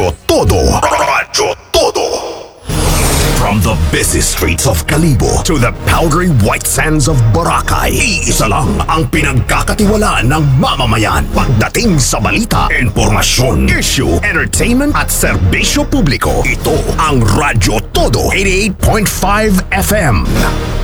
Radyo Todo. Radyo Todo. From the busy streets of Kalibo to the powdery white sands of Boracay, iisa lang ang pinagkakatiwalaan ng mamamayan pagdating sa balita, impormasyon, issue, entertainment at serbisyo publiko. Ito ang Radyo Todo 88.5 FM.